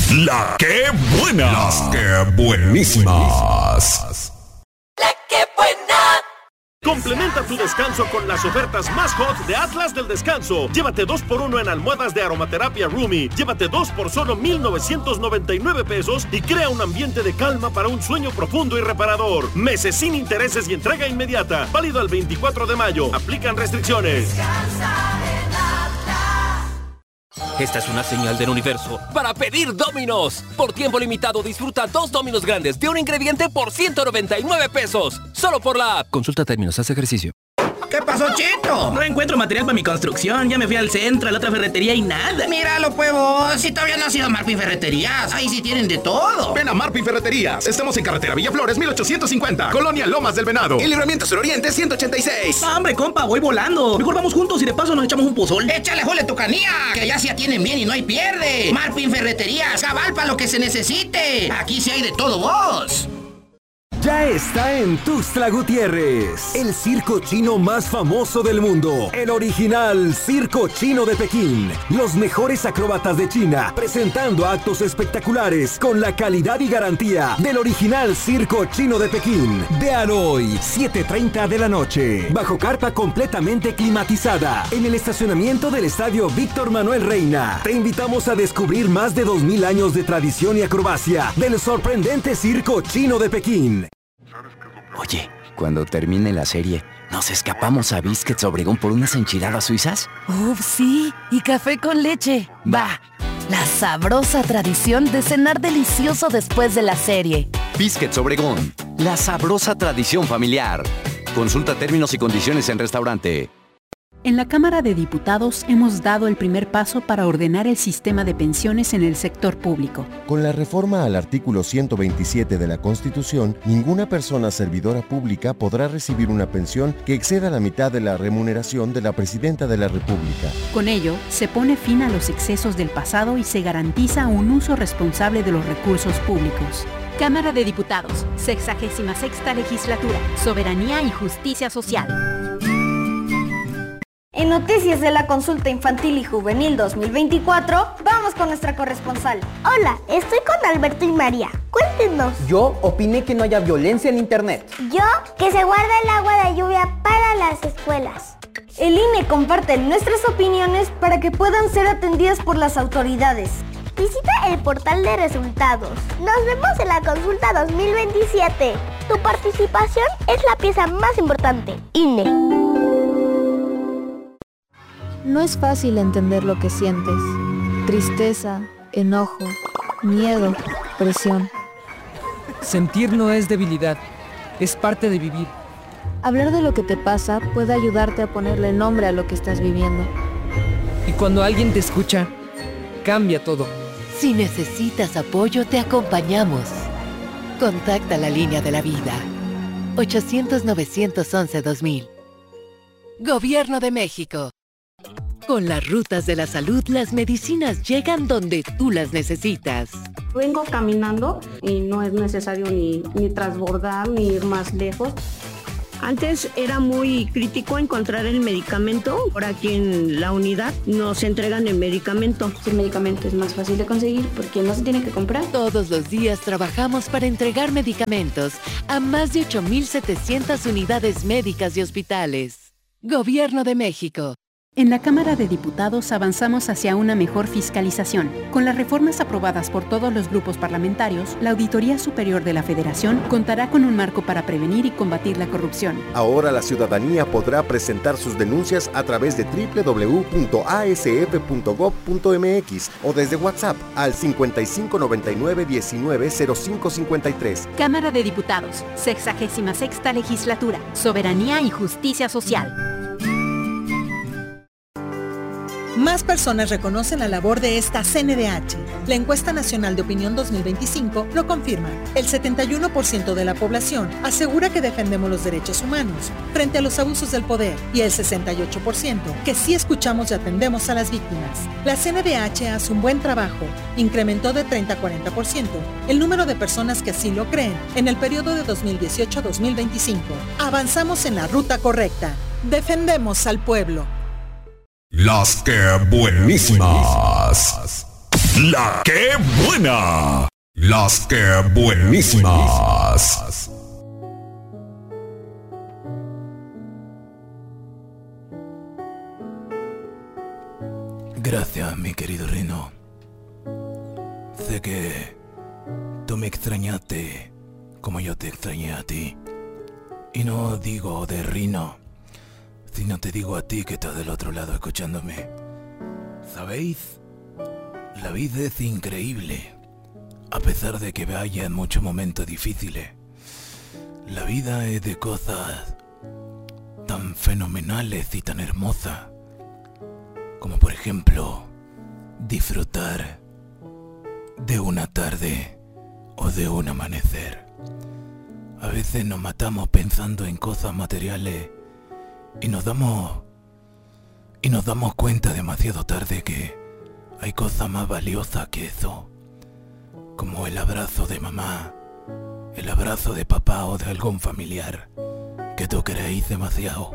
La que buena. Las que buenísimas. La que buena. Complementa tu descanso con las ofertas más hot de Atlas del Descanso. Llévate 2x1 en almohadas de aromaterapia Rumi. Llévate 2 por solo 1,999 pesos y crea un ambiente de calma para un sueño profundo y reparador. Meses sin intereses y entrega inmediata. Válido el 24 de mayo. Aplican restricciones. Esta es una señal del universo para pedir Domino's. Por tiempo limitado disfruta 2 Domino's grandes de un ingrediente por 199 pesos. Solo por la app. Consulta términos, haz ejercicio. ¿Qué pasó, Cheto? No encuentro material para mi construcción. Ya me fui al centro, a la otra ferretería y nada. Míralo, Puevo. Si todavía no has ido a Marpin Ferreterías. Ahí sí tienen de todo. Ven a Marpin Ferreterías. Estamos en carretera Villaflores 1850, Colonia Lomas del Venado. Y Libramiento Suroriente 186. No, hombre, compa, voy volando. Mejor vamos juntos y de paso nos echamos un pozol. Échale jole tu canía, que allá se atienden bien y no hay pierde. Marpin Ferreterías, cabal para lo que se necesite. Aquí sí hay de todo, vos. Ya está en Tuxtla Gutiérrez, el circo chino más famoso del mundo, el original Circo Chino de Pekín. Los mejores acróbatas de China, presentando actos espectaculares con la calidad y garantía del original Circo Chino de Pekín. Vean hoy, 7:30 de la noche, bajo carpa completamente climatizada, en el estacionamiento del Estadio Víctor Manuel Reina. Te invitamos a descubrir más de 2000 años de tradición y acrobacia del sorprendente Circo Chino de Pekín. Oye, cuando termine la serie, ¿nos escapamos a Biscuits Obregón por unas enchiladas suizas? Sí, y café con leche. Va. La sabrosa tradición de cenar delicioso después de la serie. Biscuits Obregón, la sabrosa tradición familiar. Consulta términos y condiciones en restaurante. En la Cámara de Diputados hemos dado el primer paso para ordenar el sistema de pensiones en el sector público. Con la reforma al artículo 127 de la Constitución, ninguna persona servidora pública podrá recibir una pensión que exceda la mitad de la remuneración de la Presidenta de la República. Con ello, se pone fin a los excesos del pasado y se garantiza un uso responsable de los recursos públicos. Cámara de Diputados, 66ª Legislatura, Soberanía y Justicia Social. En Noticias de la Consulta Infantil y Juvenil 2024, vamos con nuestra corresponsal. Hola, estoy con Alberto y María. Cuéntenos. Yo opiné que no haya violencia en internet. Yo, que se guarda el agua de lluvia para las escuelas. El INE comparte nuestras opiniones para que puedan ser atendidas por las autoridades. Visita el portal de resultados. Nos vemos en la consulta 2027. Tu participación es la pieza más importante. INE. No es fácil entender lo que sientes. Tristeza, enojo, miedo, presión. Sentir no es debilidad, es parte de vivir. Hablar de lo que te pasa puede ayudarte a ponerle nombre a lo que estás viviendo. Y cuando alguien te escucha, cambia todo. Si necesitas apoyo, te acompañamos. Contacta la línea de la vida. 800-911-2000. Gobierno de México. Con las rutas de la salud, las medicinas llegan donde tú las necesitas. Vengo caminando y no es necesario ni transbordar ni ir más lejos. Antes era muy crítico encontrar el medicamento. Ahora aquí en la unidad nos entregan el medicamento. El medicamento es más fácil de conseguir porque no se tiene que comprar. Todos los días trabajamos para entregar medicamentos a más de 8,700 unidades médicas y hospitales. Gobierno de México. En la Cámara de Diputados avanzamos hacia una mejor fiscalización. Con las reformas aprobadas por todos los grupos parlamentarios, la Auditoría Superior de la Federación contará con un marco para prevenir y combatir la corrupción. Ahora la ciudadanía podrá presentar sus denuncias a través de www.asf.gov.mx o desde WhatsApp al 5599-190553. Cámara de Diputados, 66ª Legislatura, Soberanía y Justicia Social. Más personas reconocen la labor de esta CNDH. La Encuesta Nacional de Opinión 2025 lo confirma. El 71% de la población asegura que defendemos los derechos humanos frente a los abusos del poder y el 68% que sí escuchamos y atendemos a las víctimas. La CNDH hace un buen trabajo. Incrementó de 30 a 40% el número de personas que así lo creen en el periodo de 2018 a 2025. Avanzamos en la ruta correcta. Defendemos al pueblo. Las que buenísimas. La que buena. Las que buenísimas. Gracias, mi querido Rino. Sé que tú me extrañaste como yo te extrañé a ti. Y no digo de Rino, sino te digo a ti que estás del otro lado escuchándome. ¿Sabéis? La vida es increíble, a pesar de que vaya en muchos momentos difíciles. La vida es de cosas tan fenomenales y tan hermosas, como por ejemplo, disfrutar de una tarde o de un amanecer. A veces nos matamos pensando en cosas materiales y nos damos cuenta demasiado tarde que hay cosas más valiosas que eso, como el abrazo de mamá, el abrazo de papá o de algún familiar que tú queréis demasiado.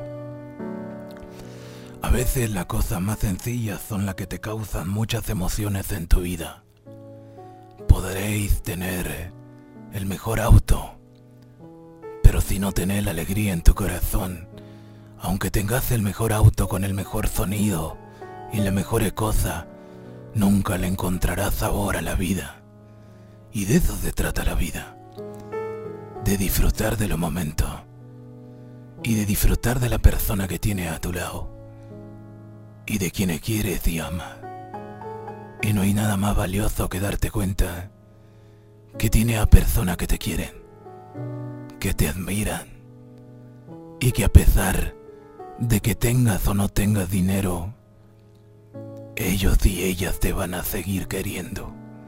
A veces las cosas más sencillas son las que te causan muchas emociones en tu vida. Podréis tener el mejor auto, pero si no tenés la alegría en tu corazón, aunque tengas el mejor auto con el mejor sonido y las mejores cosas, nunca le encontrarás sabor a la vida. Y de eso se trata la vida, de disfrutar de los momentos y de disfrutar de la persona que tienes a tu lado y de quienes quieres y amas. Y no hay nada más valioso que darte cuenta que tienes a personas que te quieren, que te admiran y que a pesar de que tengas o no tengas dinero, ellos y ellas te van a seguir queriendo.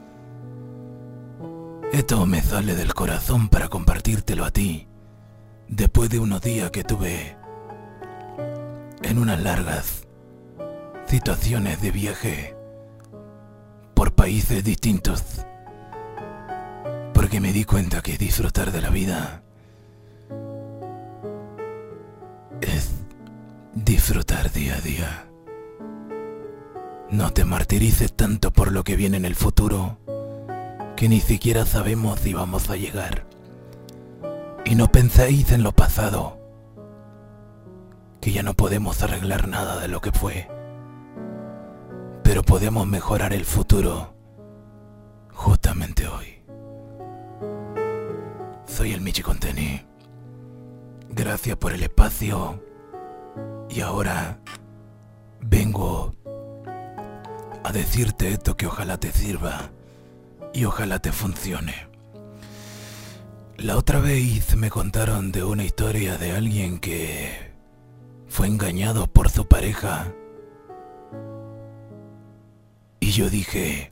Esto me sale del corazón para compartírtelo a ti, después de unos días que tuve en unas largas situaciones de viaje por países distintos, porque me di cuenta que disfrutar de la vida es disfrutar día a día. No te martirices tanto por lo que viene en el futuro, que ni siquiera sabemos si vamos a llegar. Y no penséis en lo pasado, que ya no podemos arreglar nada de lo que fue, pero podemos mejorar el futuro justamente hoy. Soy el Michi Conteni. Gracias por el espacio. Y ahora vengo a decirte esto que ojalá te sirva y ojalá te funcione. La otra vez me contaron de una historia de alguien que fue engañado por su pareja. Y yo dije,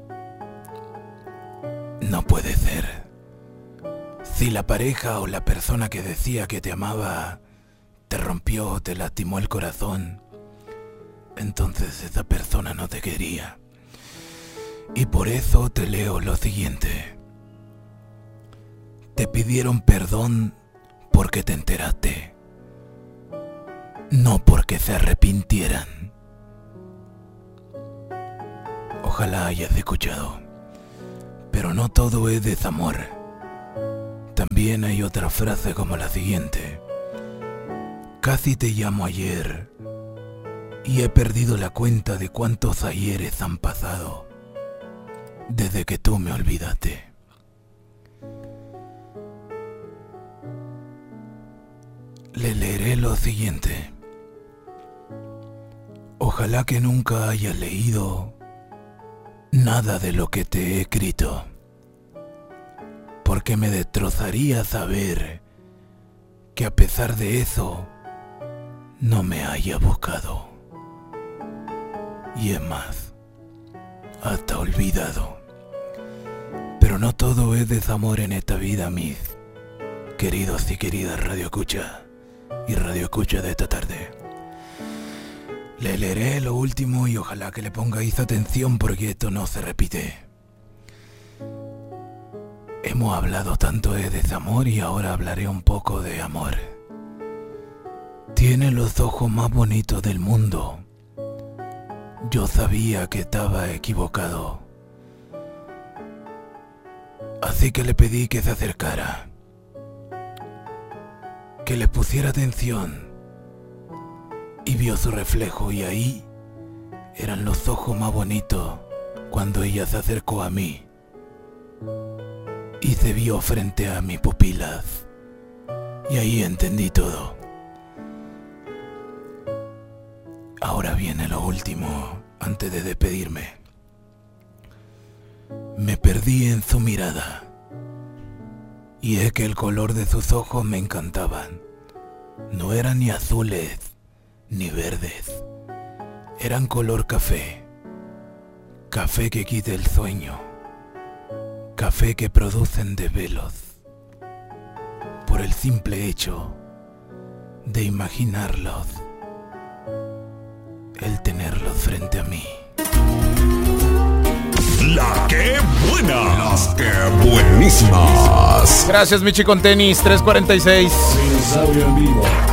no puede ser. Si la pareja o la persona que decía que te amaba te rompió, te lastimó el corazón, entonces esa persona no te quería. Y por eso te leo lo siguiente. Te pidieron perdón porque te enteraste, no porque se arrepintieran. Ojalá hayas escuchado. Pero no todo es desamor. También hay otra frase como la siguiente. Casi te llamo ayer y he perdido la cuenta de cuántos ayeres han pasado desde que tú me olvidaste. Le leeré lo siguiente. Ojalá que nunca hayas leído nada de lo que te he escrito, porque me destrozaría saber que a pesar de eso no me haya buscado. Y es más, hasta olvidado. Pero no todo es desamor en esta vida, mis queridos y queridas Radio Escucha y Radio Escucha de esta tarde. Le leeré lo último y ojalá que le pongáis atención porque esto no se repite. Hemos hablado tanto de desamor y ahora hablaré un poco de amor. Tiene los ojos más bonitos del mundo. Yo sabía que estaba equivocado Así que le pedí que se acercara, que le pusiera atención, y vio su reflejo, y ahí eran los ojos más bonitos cuando ella se acercó a mí y se vio frente a mis pupilas, y ahí entendí todo. Ahora viene lo último antes de despedirme. Me perdí en su mirada, y es que el color de sus ojos me encantaban. No eran ni azules ni verdes, eran color café. Café que quita el sueño, café que producen desvelos, por el simple hecho de imaginarlos, el tenerlos frente a mí. La que buena. Las que buenísimas. Gracias, Michi con tenis, 346. Dinosaurio en vivo.